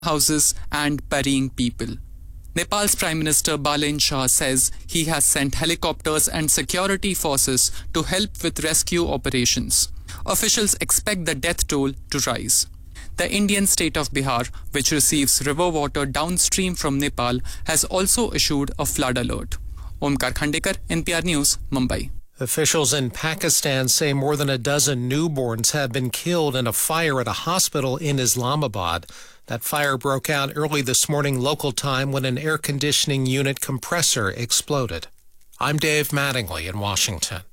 houses and burying people. Nepal's Prime Minister Balen Shah says he has sent helicopters and security forces to help with rescue operations. Officials expect the death toll to rise. The Indian state of Bihar, which receives river water downstream from Nepal, has also issued a flood alert. Omkar Khandekar, NPR News, Mumbai. Officials in Pakistan say more than a dozen newborns have been killed in a fire at a hospital in Islamabad. That fire broke out early this morning local time when an air conditioning unit compressor exploded. I'm Dave Mattingly in Washington.